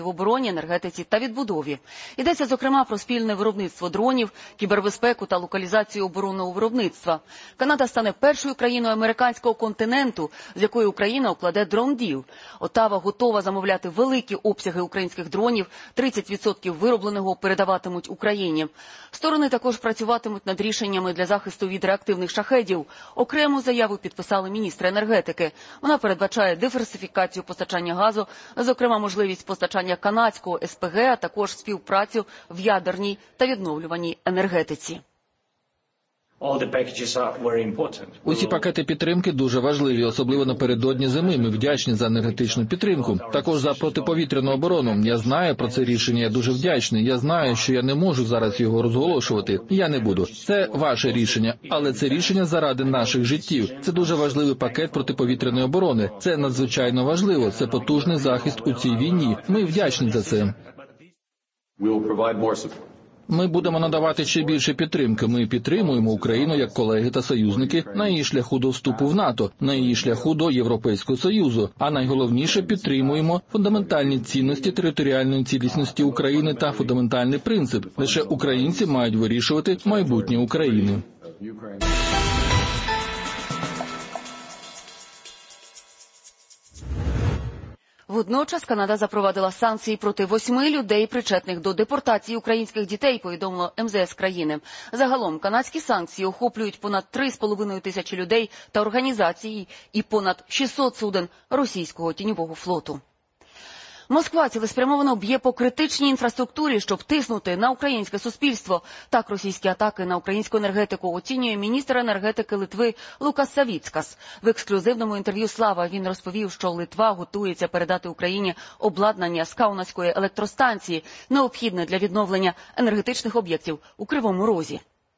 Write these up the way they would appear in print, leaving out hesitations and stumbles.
в обороні, енергетиці та відбудові. Йдеться, зокрема, про спільне виробництво дронів, кібербезпеку та локалізацію оборонного виробництва. Канада стане першою країною американського континенту, з якою Україна укладе дрон-діл. Оттава готова замовляти великі обсяги українських дронів, 30% виробленого передаватимуть Україні. Сторони також працюватимуть над рішеннями для захисту від реактивних шахедів. Окрему заяву підписали міністри енергетики. Вона передбачає диверсифікацію постачання газу, зокрема можливість постачання канадського СПГ, а також співпрацю в ядерній та відновлюваній енергетиці. Усі пакети підтримки дуже важливі, особливо напередодні зими. Ми вдячні за енергетичну підтримку. Також за протиповітряну оборону. Я знаю про це рішення, я дуже вдячний. Я знаю, що я не можу зараз його розголошувати. Я не буду. Це ваше рішення, але це рішення заради наших життів. Це дуже важливий пакет протиповітряної оборони. Це надзвичайно важливо. Це потужний захист у цій війні. Ми вдячні за це. Ми будемо надавати ще більше підтримки. Ми підтримуємо Україну як колеги та союзники на її шляху до вступу в НАТО, на її шляху до Європейського Союзу. А найголовніше, підтримуємо фундаментальні цінності територіальної цілісності України та фундаментальний принцип. Лише українці мають вирішувати майбутнє України. Водночас Канада запровадила санкції проти 8 людей, причетних до депортації українських дітей, повідомило МЗС країни. Загалом канадські санкції охоплюють понад 3,5 тисячі людей та організацій і понад 600 суден російського тіньового флоту. Москва цілеспрямовано б'є по критичній інфраструктурі, щоб тиснути на українське суспільство. Так російські атаки на українську енергетику оцінює міністр енергетики Литви Лукас Савіцкас. В ексклюзивному інтерв'ю «Слава» він розповів, що Литва готується передати Україні обладнання з Каунасської електростанції, необхідне для відновлення енергетичних об'єктів у Кривому Розі.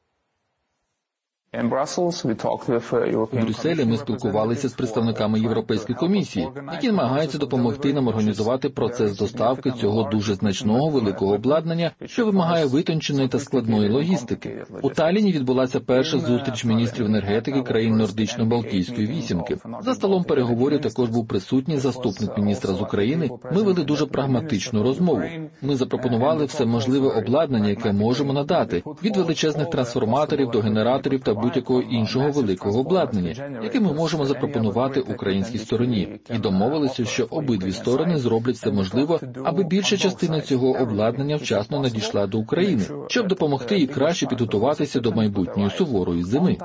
У Брюсселі ми спілкувалися з представниками Європейської комісії, які намагаються допомогти нам організувати процес доставки цього дуже значного великого обладнання, що вимагає витонченої та складної логістики. У Талліні відбулася перша зустріч міністрів енергетики країн Нордично-Балтійської вісімки. За столом переговорів також був присутній заступник міністра з України. Ми вели дуже прагматичну розмову. Ми запропонували все можливе обладнання, яке можемо надати, від величезних трансформаторів до генераторів та будь-якого іншого великого обладнання, яке ми можемо запропонувати українській стороні. І домовилися, що обидві сторони зроблять все можливе, аби більша частина цього обладнання вчасно надійшла до України, щоб допомогти їй краще підготуватися до майбутньої суворої зими.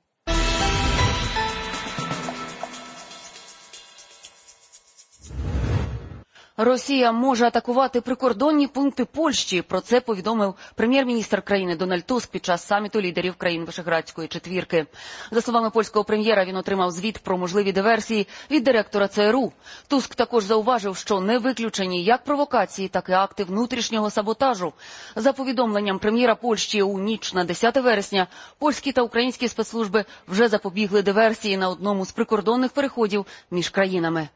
Росія може атакувати прикордонні пункти Польщі. Про це повідомив прем'єр-міністр країни Дональд Туск під час саміту лідерів країн Вишеградської четвірки. За словами польського прем'єра, він отримав звіт про можливі диверсії від директора ЦРУ. Туск також зауважив, що не виключені як провокації, так і акти внутрішнього саботажу. За повідомленням прем'єра Польщі, у ніч на 10 вересня польські та українські спецслужби вже запобігли диверсії на одному з прикордонних переходів між країнами.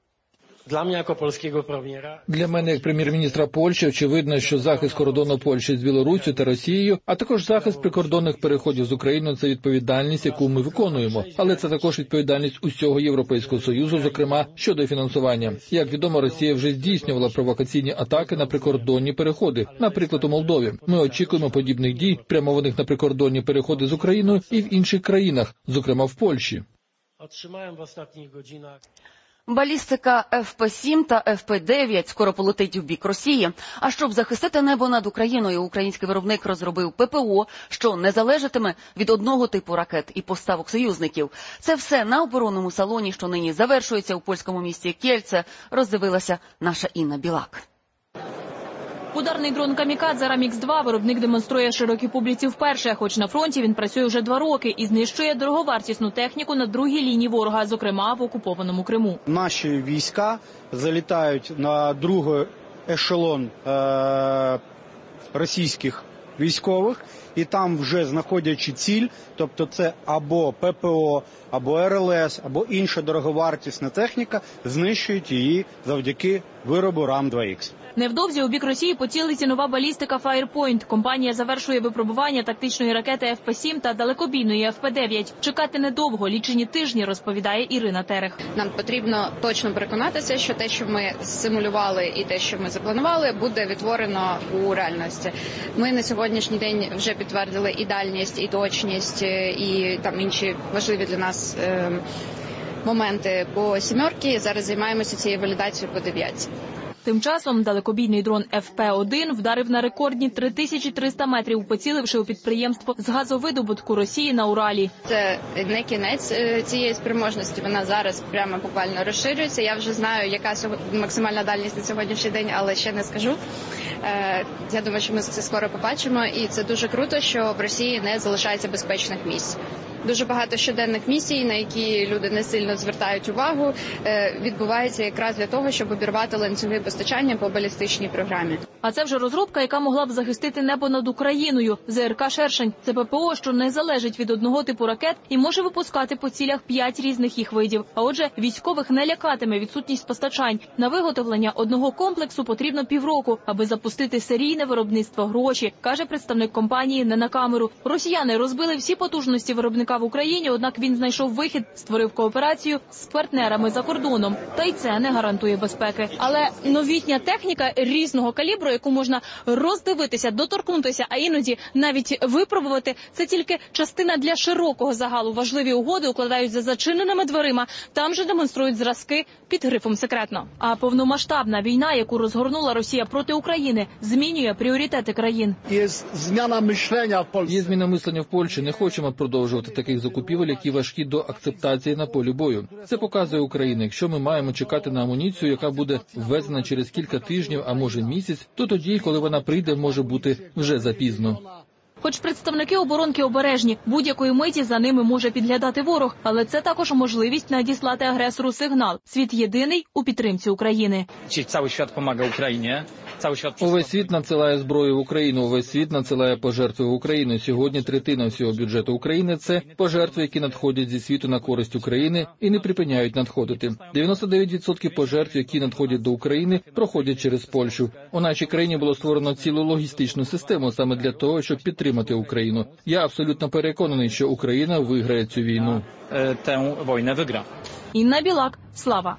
Для мене, як прем'єр-міністра Польщі, очевидно, що захист кордону Польщі з Білоруссю та Росією, а також захист прикордонних переходів з Україною – це відповідальність, яку ми виконуємо. Але це також відповідальність усього Європейського Союзу, зокрема, щодо фінансування. Як відомо, Росія вже здійснювала провокаційні атаки на прикордонні переходи, наприклад, у Молдові. Ми очікуємо подібних дій, спрямованих на прикордонні переходи з Україною і в інших країнах, зокрема в Польщі. Балістика ФП-7 та ФП-9 скоро полетить у бік Росії. А щоб захистити небо над Україною, український виробник розробив ППО, що не залежатиме від одного типу ракет і поставок союзників. Це все на оборонному салоні, що нині завершується у польському місті Кєльце, роздивилася наша Інна Білак. Ударний дрон «Камікадзе» Рамікс-2 виробник демонструє широкій публіці вперше, хоч на фронті він працює вже 2 роки і знищує дороговартісну техніку на другій лінії ворога, зокрема в окупованому Криму. Наші війська залітають на другий ешелон російських військових, і там вже знаходячи ціль, тобто це або ППО, або РЛС, або інша дороговартісна техніка, знищують її завдяки виробу РАМ-2Х. Невдовзі у бік Росії поцілиться нова балістика Firepoint. Компанія завершує випробування тактичної ракети ФП-7 та далекобійної ФП-9. Чекати недовго, лічені тижні, розповідає Ірина Терех. Нам потрібно точно переконатися, що те, що ми симулювали і те, що ми запланували, буде відтворено у реальності. Ми на сьогоднішній день вже підтвердили і дальність, і точність, і там інші важливі для нас моменти по «сімерці». Зараз займаємося цією валідацією по «дев'ятці». Тим часом далекобійний дрон ФП-1 вдарив на рекордні 3300 метрів, поціливши у підприємство з газовидобутку Росії на Уралі. Це не кінець цієї спроможності, вона зараз прямо буквально розширюється. Я вже знаю, яка максимальна дальність на сьогоднішній день, але ще не скажу. Я думаю, що ми це скоро побачимо, і це дуже круто, що в Росії не залишається безпечних місць. Дуже багато щоденних місій, на які люди не сильно звертають увагу, відбувається якраз для того, щоб обірвати ланцюги постачання по балістичній програмі. А це вже розробка, яка могла б захистити небо над Україною. ЗРК «Шершень» – це ППО, що не залежить від одного типу ракет і може випускати по цілях 5 різних їх видів. А отже, військових не лякатиме відсутність постачань. На виготовлення одного комплексу потрібно півроку, аби запустити серійне виробництво гроші, каже представник компанії не на камеру. Росіяни розбили всі потужності виробника в Україні, однак він знайшов вихід, створив кооперацію з партнерами за кордоном. Та й це не гарантує безпеки. Але новітня техніка різного калібру, яку можна роздивитися, доторкнутися, а іноді навіть випробувати, це тільки частина для широкого загалу. Важливі угоди укладають за зачиненими дверима, там же демонструють зразки під грифом «секретно». А повномасштабна війна, яку розгорнула Росія проти України, змінює пріоритети країн. Є зміна мислення в Польщі. Не хочемо продовжувати таких закупівель, які важкі до акцептації на полі бою. Це показує Україна. Якщо ми маємо чекати на амуніцію, яка буде ввезена через кілька тижнів, а може місяць, то тоді, коли вона прийде, може бути вже запізно. Хоч представники оборонки обережні, будь-якої миті за ними може підглядати ворог, але це також можливість надіслати агресору сигнал. Світ єдиний у підтримці України. Цілий світ допомагає Україні. Увесь світ надсилає зброю в Україну, увесь світ надсилає пожертви в Україну. Сьогодні третина всього бюджету України – це пожертви, які надходять зі світу на користь України і не припиняють надходити. 99% пожертв, які надходять до України, проходять через Польщу. У нашій країні було створено цілу логістичну систему саме для того, щоб підтримати Україну. Я абсолютно переконаний, що Україна виграє цю війну. Ту війну виграє. Інна Білак, Слава.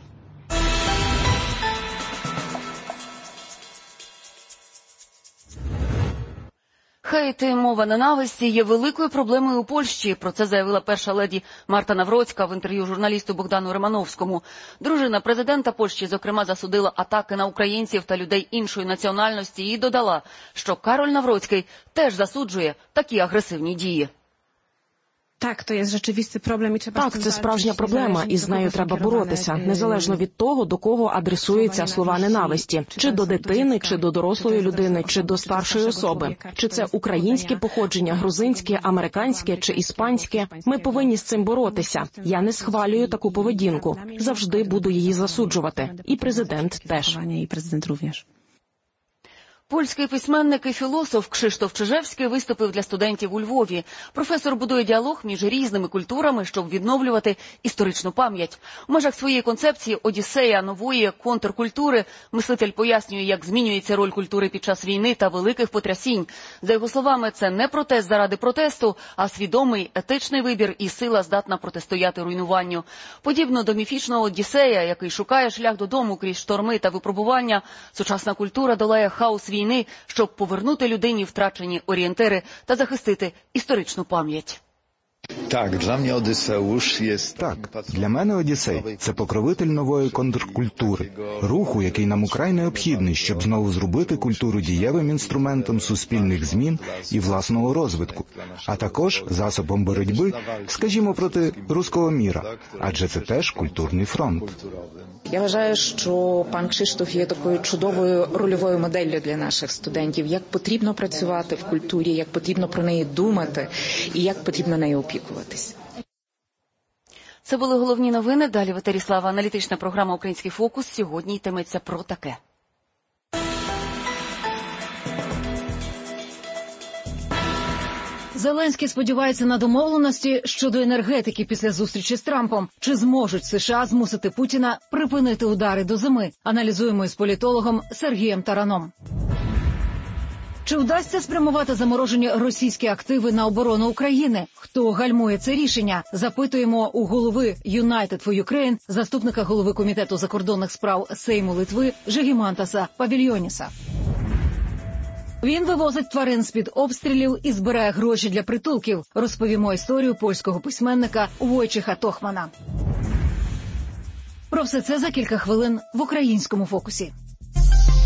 Хейт і мова ненависті є великою проблемою у Польщі. Про це заявила перша леді Марта Навроцька в інтерв'ю журналісту Богдану Романовському. Дружина президента Польщі, зокрема, засудила атаки на українців та людей іншої національності і додала, що Кароль Навроцький теж засуджує такі агресивні дії. Так, це справжня проблема, і з нею треба боротися, незалежно від того, до кого адресуються слова ненависті. Чи до дитини, чи до дорослої людини, чи до старшої особи. Чи це українське походження, грузинське, американське чи іспанське. Ми повинні з цим боротися. Я не схвалюю таку поведінку. Завжди буду її засуджувати. І президент теж. Польський письменник і філософ Кшиштоф Чижевський виступив для студентів у Львові. Професор будує діалог між різними культурами, щоб відновлювати історичну пам'ять. У межах своєї концепції «Одіссея нової контркультури» мислитель пояснює, як змінюється роль культури під час війни та великих потрясінь. За його словами, це не протест заради протесту, а свідомий етичний вибір і сила здатна протистояти руйнуванню. Подібно до міфічного Одіссея, який шукає шлях додому крізь шторми та випробування, сучасна культура долає хаос війни, щоб повернути людині втрачені орієнтири та захистити історичну пам'ять. Так, для мене Одіссей – це покровитель нової контркультури, руху, який нам украй необхідний, щоб знову зробити культуру дієвим інструментом суспільних змін і власного розвитку, а також засобом боротьби, скажімо, проти руського міра, адже це теж культурний фронт. Я вважаю, що пан Кшиштоф є такою чудовою рольовою моделлю для наших студентів, як потрібно працювати в культурі, як потрібно про неї думати і як потрібно нею опікуватись. Це були головні новини. Далі в етері «Слава» аналітична програма «Український фокус». Сьогодні йтиметься про таке. Зеленський сподівається на домовленості щодо енергетики після зустрічі з Трампом. Чи зможуть США змусити Путіна припинити удари до зими? Аналізуємо із політологом Сергієм Тараном. Чи вдасться спрямувати заморожені російські активи на оборону України? Хто гальмує це рішення? Запитуємо у голови United for Ukraine, заступника голови Комітету закордонних справ Сейму Литви Жигімантаса Павільйоніса. Він вивозить тварин з-під обстрілів і збирає гроші для притулків. Розповімо історію польського письменника Войчеха Тохмана. Про все це за кілька хвилин в українському фокусі.